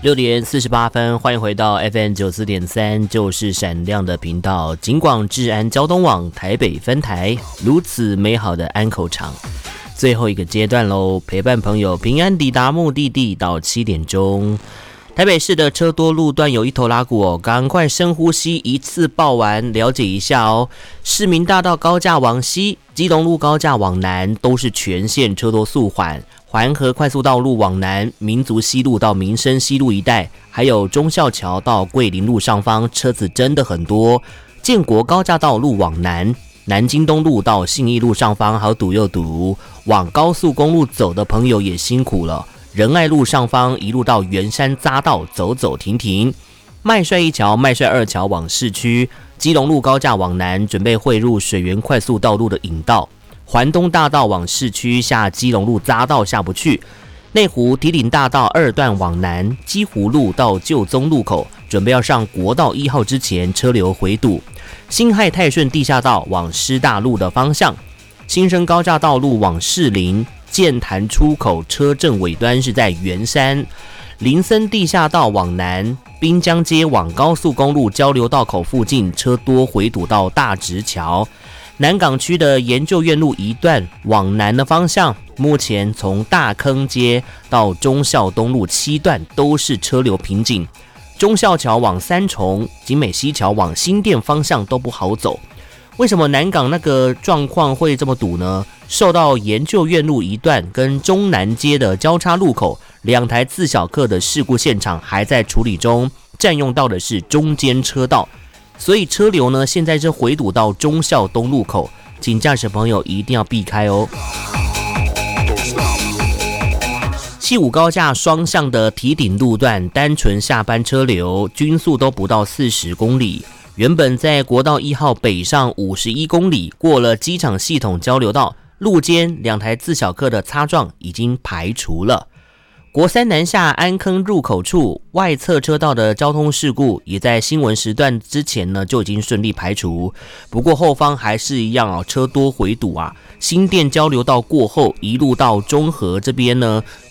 6:48，欢迎回到 FM 94.3，就是闪亮的频道，警广治安交通网台北分台，如此美好的安口场，最后一个阶段喽，陪伴朋友平安抵达目的地到7点钟。台北市的车多路段有一头拉骨哦，赶快深呼吸，一次报完，了解一下哦。市民大道高架往西，基隆路高架往南都是全线车多速缓。环河快速道路往南，民族西路到民生西路一带，还有忠孝桥到桂林路上方，车子真的很多。建国高架道路往南，南京东路到信义路上方好堵又堵，往高速公路走的朋友也辛苦了。仁爱路上方一路到圆山匝道走走停停。麦帅一桥、麦帅二桥往市区，基隆路高架往南，准备汇入水源快速道路的引道。环东大道往市区下基隆路匝道下不去，内湖堤顶大道2段往南，基湖路到旧宗路口，准备要上国道1号之前车流回堵。辛亥泰顺地下道往师大路的方向，新生高架道路往士林，剑潭出口车阵尾端是在圆山。林森地下道往南，滨江街往高速公路交流道口附近车多回堵到大直桥。南港区的研究院路一段往南的方向，目前从大坑街到忠孝东路7段都是车流瓶颈。忠孝桥往三重、景美西桥往新店方向都不好走。为什么南港那个状况会这么堵呢？受到研究院路一段跟中南街的交叉路口2台自小客的事故现场还在处理中，占用到的是中间车道。所以车流呢，现在是回堵到忠孝东路口，请驾驶朋友一定要避开哦。75高架双向的堤顶路段，单纯下班车流均速都不到40公里。原本在国道1号北上51公里，过了机场系统交流道，路肩2台自小客的擦撞已经排除了。国三南下安坑入口处外侧车道的交通事故，也在新闻时段之前呢就已经顺利排除。不过后方还是一样啊，车多回堵啊。新店交流道过后，一路到中和这边呢，